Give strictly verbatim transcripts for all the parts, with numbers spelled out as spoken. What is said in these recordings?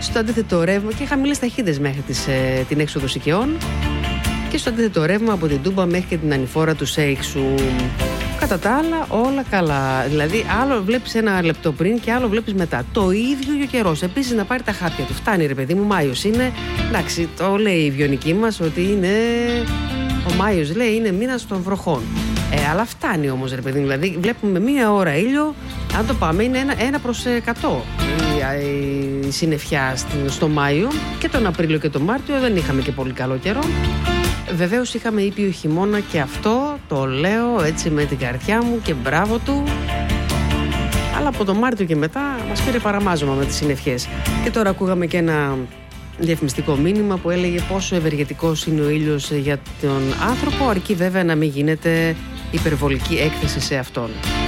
στο αντίθετο ρεύμα και χαμηλές ταχύτητες μέχρι τις, ε, την έξοδο Σικαιών και στο αντίθετο ρεύμα από την Τούμπα μέχρι και την ανηφόρα του Σέιξου. Κατά τα άλλα, όλα καλά. Δηλαδή, άλλο βλέπεις ένα λεπτό πριν και άλλο βλέπεις μετά. Το ίδιο και ο καιρός. Επίσης, να πάρει τα χάπια του. Φτάνει, ρε παιδί μου, Μάιος είναι. Εντάξει, το λέει η βιονική μας ότι είναι. Ο Μάιος λέει είναι μήνας των βροχών. Ε, αλλά φτάνει όμως, ρε παιδί μου. Δηλαδή, βλέπουμε μία ώρα ήλιο. Αν το πάμε, είναι ένα, ένα προς εκατό η, η συννεφιά στο Μάιο. Και τον Απρίλιο και τον Μάρτιο δεν είχαμε και πολύ καλό καιρό. Βεβαίως είχαμε ήπιο χειμώνα και αυτό το λέω έτσι με την καρδιά μου και μπράβο του. Αλλά από τον Μάρτιο και μετά μας πήρε παραμάζωμα με τις συννεφιές. Και τώρα ακούγαμε και ένα διαφημιστικό μήνυμα που έλεγε πόσο ευεργετικός είναι ο ήλιος για τον άνθρωπο, αρκεί βέβαια να μην γίνεται υπερβολική έκθεση σε αυτόν.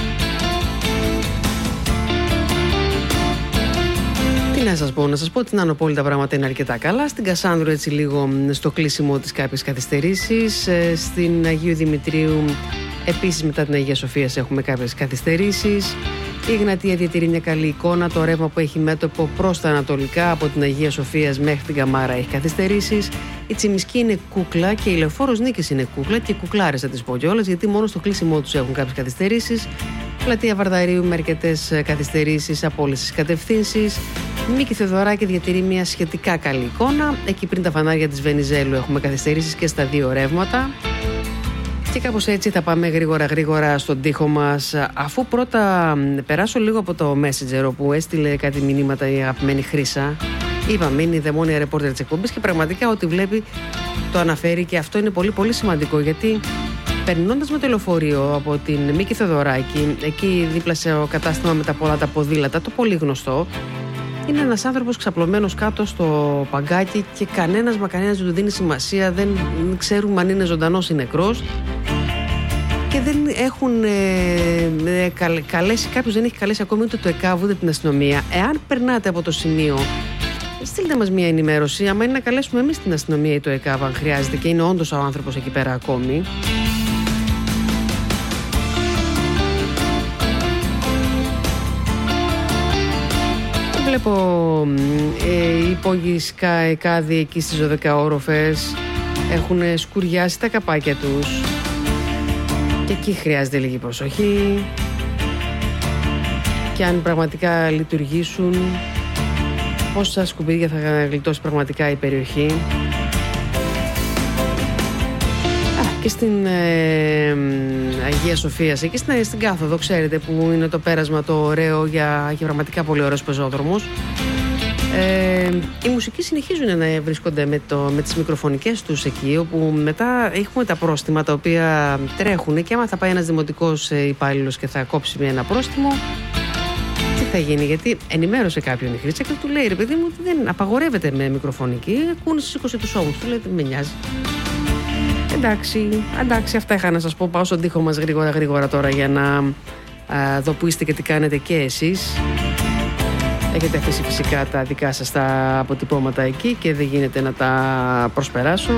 Τι να σας πω, να σας πω ότι στην Ανοπόλη τα πράγματα είναι αρκετά καλά. Στην Κασάνδρου έτσι λίγο στο κλείσιμο της κάποιες καθυστερήσεις. Στην Αγίου Δημητρίου επίσης μετά την Αγία Σοφίας έχουμε κάποιες καθυστερήσεις. Η Εγνατία διατηρεί μια καλή εικόνα. Το ρεύμα που έχει μέτωπο προς τα ανατολικά από την Αγία Σοφίας μέχρι την Καμάρα έχει καθυστερήσεις. Η Τσιμισκή είναι κούκλα και η Λεωφόρος Νίκης είναι κούκλα και κουκλάρες θα τις πω κιόλας, γιατί μόνο στο κλείσιμό τους έχουν κάποιες καθυστερήσεις. Πλατεία Βαρδαρίου με αρκετές καθυστερήσεις από όλες τις κατευθύνσεις. Μίκη Θεοδωράκη διατηρεί μια σχετικά καλή εικόνα. Εκεί πριν τα φανάρια της Βενιζέλου έχουμε καθυστερήσεις και στα δύο ρεύματα. Και κάπως έτσι θα πάμε γρήγορα γρήγορα στον τοίχο μας. Αφού πρώτα περάσω λίγο από το Messenger όπου έστειλε κάτι μηνύματα η αγαπημένη Χρύσα. Είπαμε, είναι η δαιμόνια ρεπόρτερ της εκπομπής και πραγματικά ό,τι βλέπει το αναφέρει και αυτό είναι πολύ πολύ σημαντικό, γιατί περνώντας με το λεωφορείο από την Μίκη Θεοδωράκη, εκεί δίπλα σε το κατάστημα με τα πολλά τα ποδήλατα, το πολύ γνωστό, είναι ένας άνθρωπος ξαπλωμένος κάτω στο παγκάκι και κανένας μα κανένας δεν του δίνει σημασία, δεν ξέρουμε αν είναι ζωντανός ή νεκρός και δεν έχουν ε, καλέσει, κάποιος δεν έχει καλέσει ακόμη ούτε το ΕΚΑΒ ούτε την αστυνομία. Εάν περνάτε από το σημείο, στείλτε μας μια ενημέρωση, άμα είναι να καλέσουμε εμείς την αστυνομία ή το ΕΚΑΒ αν χρειάζεται και είναι όντως ο άνθρωπος εκεί πέρα ακόμη. Βλέπω ε, οι υπόγειοι κάδοι εκεί στις δώδεκα όροφες έχουν σκουριάσει τα καπάκια τους και εκεί χρειάζεται λίγη προσοχή και αν πραγματικά λειτουργήσουν πόσα σκουπίδια θα γλιτώσει πραγματικά η περιοχή. Και στην ε, Αγία Σοφίας, εκεί στην, στην Κάθοδο, ξέρετε, που είναι το πέρασμα το ωραίο για, για πραγματικά πολύ ωραίους πεζόδρομους. Ε, οι μουσικοί συνεχίζουν να βρίσκονται με, το, με τις μικροφωνικές τους εκεί, όπου μετά έχουμε τα πρόστιμα τα οποία τρέχουν και άμα θα πάει ένας δημοτικός υπάλληλος και θα κόψει με ένα πρόστιμο, τι θα γίνει, γιατί ενημέρωσε κάποιον η Χρύσα και του λέει, ρε παιδί μου, ότι δεν απαγορεύεται με μικροφωνική, ακούνε στις είκοσι τους ώμους, του λέει, δεν με νοιάζει. Εντάξει, εντάξει, αυτά είχα να σας πω. Πάω στον τοίχο μας γρήγορα γρήγορα τώρα για να α, δω που είστε και τι κάνετε και εσείς. Έχετε αφήσει φυσικά τα δικά σας τα αποτυπώματα εκεί και δεν γίνεται να τα προσπεράσω.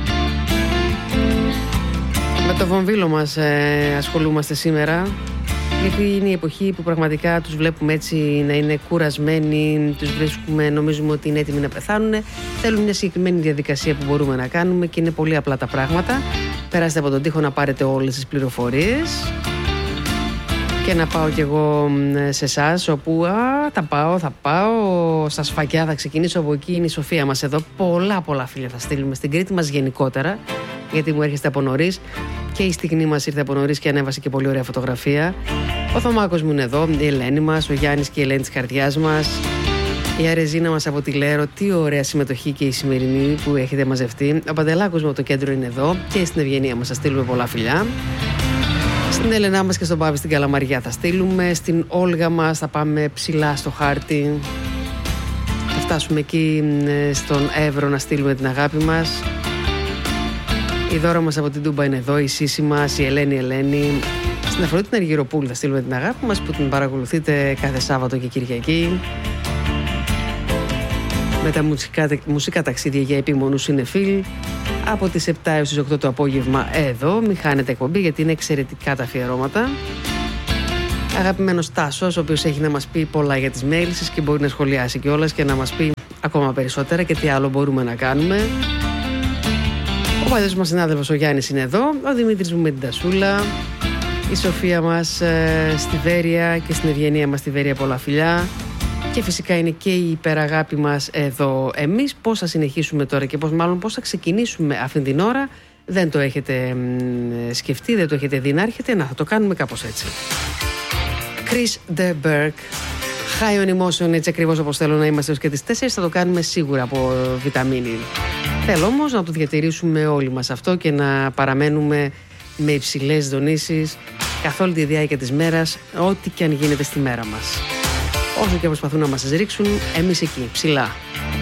Με το βομβίλο μας ε, ασχολούμαστε σήμερα, γιατί είναι η εποχή που πραγματικά τους βλέπουμε έτσι να είναι κουρασμένοι, τους βρίσκουμε, νομίζουμε ότι είναι έτοιμοι να πεθάνουν. Θέλουν μια συγκεκριμένη διαδικασία που μπορούμε να κάνουμε και είναι πολύ απλά τα πράγματα. Περάστε από τον τοίχο να πάρετε όλες τις πληροφορίες και να πάω κι εγώ σε εσάς, όπου α, θα πάω, θα πάω στα Σφακιά, θα ξεκινήσω από εκεί, είναι η Σοφία μας εδώ. Πολλά πολλά φίλια θα στείλουμε στην Κρήτη μας γενικότερα, γιατί μου έρχεστε από νωρίς και η στιγμή μας ήρθε από νωρίς και ανέβασε και πολύ ωραία φωτογραφία. Ο Θωμάκος μου είναι εδώ, η Ελένη μας, ο Γιάννης και η Ελένη της καρδιάς μας, η Αρεζίνα μας από τη Λέρο, τι ωραία συμμετοχή και η σημερινή που έχετε μαζευτεί. Ο Παντελάκος μου από το κέντρο είναι εδώ και στην Ευγενία μας θα στείλουμε πολλά φιλιά. Στην Έλενά μας και στον Πάβη στην Καλαμαριά θα στείλουμε. Στην Όλγα μας θα πάμε ψηλά στο χάρτη. Θα φτάσουμε εκεί στον Εύρο να στείλουμε την αγάπη μας. Η Δώρα μας από την Τούμπα είναι εδώ, η Σύση μας, η Ελένη Ελένη. Στην Αφροδίτη την Αργυροπούλη θα στείλουμε την αγάπη μας που την παρακολουθείτε κάθε Σάββατο και Κυριακή. Με τα μουσικά, μουσικά ταξίδια για επίμονους συνεφίλ από τις επτά έως τις οκτώ το απόγευμα εδώ. Μην χάνετε εκπομπή γιατί είναι εξαιρετικά τα αφιερώματα. Αγαπημένος Τάσος, ο οποίος έχει να μας πει πολλά για τις μέλισσες και μπορεί να σχολιάσει κιόλας και να μας πει ακόμα περισσότερα και τι άλλο μπορούμε να κάνουμε. Ο παλιός μας συνάδελφος ο Γιάννης είναι εδώ, ο Δημήτρης μου με την Τασούλα, η Σοφία μας ε, στη Βέρεια και στην Ευγενία μας στη Βέρεια, πολλά φιλιά. Και φυσικά είναι και η υπεραγάπη μας εδώ. Εμείς πώς θα συνεχίσουμε τώρα και πώς, μάλλον πώς θα ξεκινήσουμε αυτήν την ώρα, δεν το έχετε μ, σκεφτεί, δεν το έχετε δει να έρχεται. Να, θα το κάνουμε κάπως έτσι. Chris de Burgh, High on Emotion, έτσι ακριβώς όπως θέλω να είμαστε ως και τις τέσσερις, θα το κάνουμε σίγουρα από βιταμίνη. Θέλω όμως να το διατηρήσουμε όλοι μας αυτό και να παραμένουμε με υψηλές δονήσεις καθ' όλη τη διάρκεια της μέρας, ό,τι και αν γίνεται στη μέρα μας. Όσο και προσπαθούν να μας ρίξουν, εμείς εκεί, ψηλά.